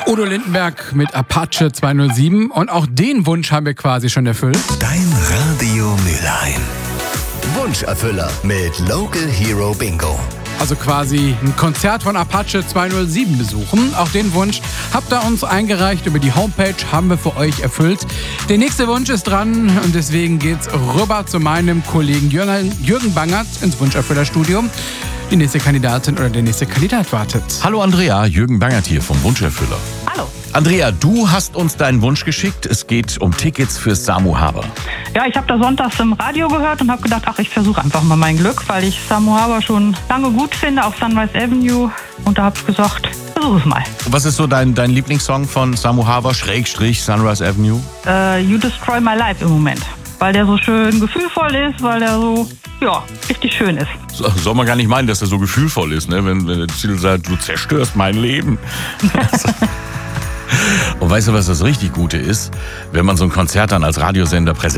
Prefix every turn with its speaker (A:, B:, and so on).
A: Udo Lindenberg mit Apache 207 und auch den Wunsch haben wir quasi schon erfüllt.
B: Dein Radio Mülheim. Wunscherfüller mit Local Hero Bingo.
A: Also quasi ein Konzert von Apache 207 besuchen. Auch den Wunsch habt ihr uns eingereicht über die Homepage, haben wir für euch erfüllt. Der nächste Wunsch ist dran und deswegen geht's rüber zu meinem Kollegen Jürgen Bangert ins Wunscherfüllerstudio. Die nächste Kandidatin oder der nächste Kandidat wartet.
C: Hallo Andrea, Jürgen Bangert hier vom Wunscherfüller.
D: Hallo.
C: Andrea, du hast uns deinen Wunsch geschickt. Es geht um Tickets für Samu Haber.
D: Ja, ich habe da sonntags im Radio gehört und habe gedacht, ich versuche einfach mal mein Glück, weil ich Samu Haber schon lange gut finde auf Sunrise Avenue. Und da habe ich gesagt, versuche es mal.
C: Was ist so dein Lieblingssong von Samu Haber, / Sunrise Avenue?
D: You Destroy My Life im Moment. Weil der so schön gefühlvoll ist, weil der so, richtig schön ist.
C: Soll man gar nicht meinen, dass er so gefühlvoll ist, ne? Wenn der Titel sagt, du zerstörst mein Leben. Und weißt du, was das richtig Gute ist? Wenn man so ein Konzert dann als Radiosender präsentiert.